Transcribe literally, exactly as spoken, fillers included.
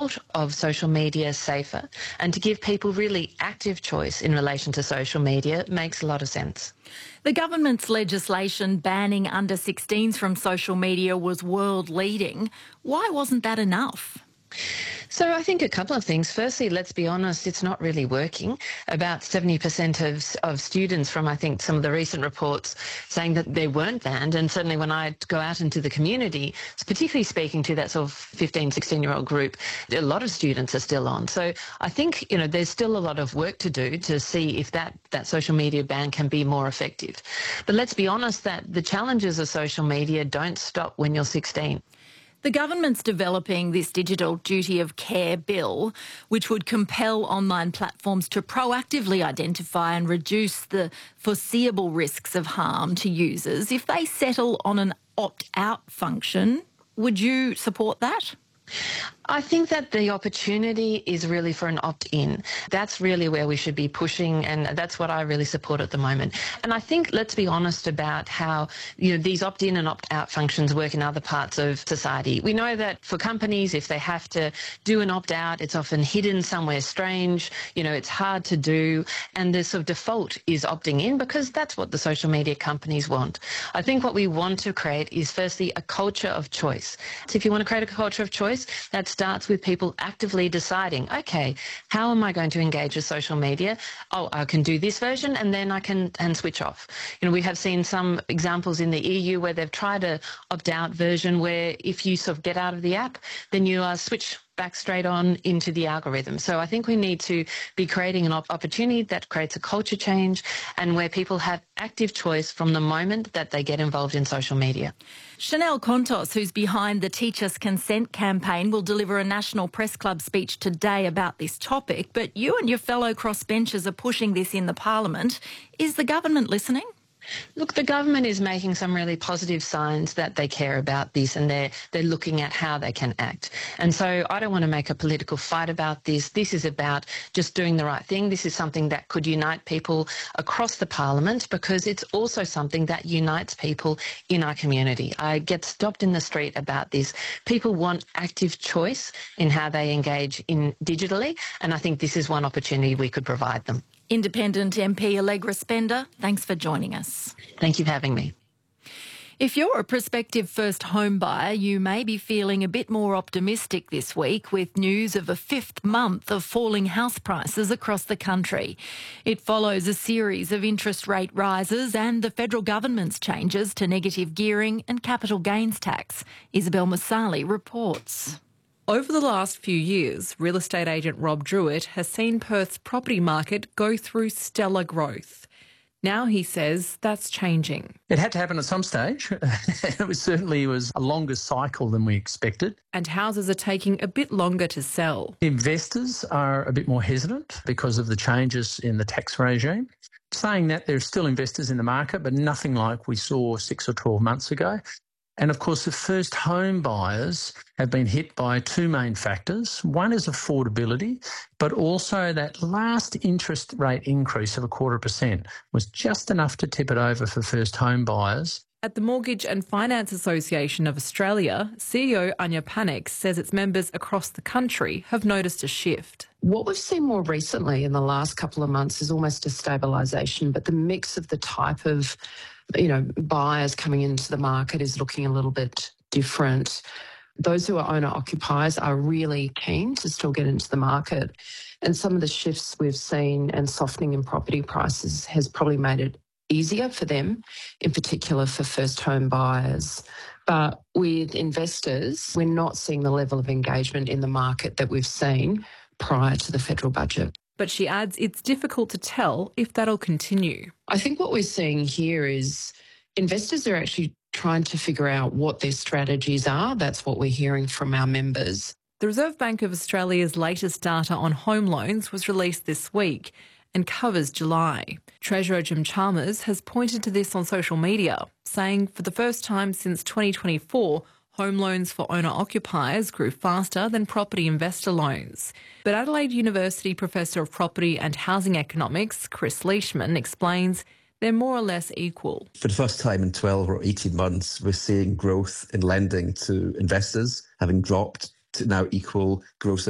support of social media safer and to give people really active choice in relation to social media makes a lot of sense. The government's legislation banning under sixteens from social media was world leading. Why wasn't that enough? So I think a couple of things. Firstly, let's be honest, it's not really working. About seventy percent of, of students from, I think, some of the recent reports saying that they weren't banned. And certainly when I go out into the community, particularly speaking to that sort of fifteen, sixteen-year-old group, a lot of students are still on. So I think, you know, there's still a lot of work to do to see if that, that social media ban can be more effective. But let's be honest that the challenges of social media don't stop when you're sixteen. The government's developing this digital duty of care bill, which would compel online platforms to proactively identify and reduce the foreseeable risks of harm to users. If they settle on an opt-out function, would you support that? I think that the opportunity is really for an opt-in. That's really where we should be pushing, and that's what I really support at the moment. And I think, let's be honest about how, you know, these opt-in and opt-out functions work in other parts of society. We know that for companies, if they have to do an opt-out, it's often hidden somewhere strange. You know, it's hard to do, and the sort of default is opting in because that's what the social media companies want. I think what we want to create is firstly a culture of choice. So if you want to create a culture of choice, that's starts with people actively deciding, okay, how am I going to engage with social media? Oh, I can do this version and then I can and switch off. You know, we have seen some examples in the E U where they've tried a opt-out version where if you sort of get out of the app, then you uh, switch back straight on into the algorithm. So I think we need to be creating an op- opportunity that creates a culture change and where people have active choice from the moment that they get involved in social media. Chanel Contos, who's behind the Teach Us Consent campaign, will deliver a National Press Club speech today about this topic, but you and your fellow crossbenchers are pushing this in the Parliament. Is the government listening? Look, the government is making some really positive signs that they care about this and they're, they're looking at how they can act. And so I don't want to make a political fight about this. This is about just doing the right thing. This is something that could unite people across the Parliament because it's also something that unites people in our community. I get stopped in the street about this. People want active choice in how they engage in digitally, and I think this is one opportunity we could provide them. Independent M P Allegra Spender, thanks for joining us. Thank you for having me. If you're a prospective first home buyer, you may be feeling a bit more optimistic this week with news of a fifth month of falling house prices across the country. It follows a series of interest rate rises and the federal government's changes to negative gearing and capital gains tax. Isabel Masali reports. Over the last few years, real estate agent Rob Druitt has seen Perth's property market go through stellar growth. Now he says that's changing. It had to happen at some stage. It was certainly was a longer cycle than we expected. And houses are taking a bit longer to sell. Investors are a bit more hesitant because of the changes in the tax regime. Saying that, there are still investors in the market, but nothing like we saw six or twelve months ago. And of course, the first home buyers have been hit by two main factors. One is affordability, but also that last interest rate increase of a quarter percent was just enough to tip it over for first home buyers. At the Mortgage and Finance Association of Australia, C E O Anya Panik says its members across the country have noticed a shift. What we've seen more recently in the last couple of months is almost a stabilisation, but the mix of the type of, you know, buyers coming into the market is looking a little bit different. Those who are owner-occupiers are really keen to still get into the market, and some of the shifts we've seen and softening in property prices has probably made it easier for them, in particular for first home buyers. But with investors, we're not seeing the level of engagement in the market that we've seen prior to the federal budget. But she adds it's difficult to tell if that'll continue. I think what we're seeing here is investors are actually trying to figure out what their strategies are. That's what we're hearing from our members. The Reserve Bank of Australia's latest data on home loans was released this week and covers July. Treasurer Jim Chalmers has pointed to this on social media, saying for the first time since twenty twenty-four, home loans for owner-occupiers grew faster than property investor loans. But Adelaide University Professor of Property and Housing Economics, Chris Leishman, explains they're more or less equal. For the first time in twelve or eighteen months, we're seeing growth in lending to investors having dropped to now equal growth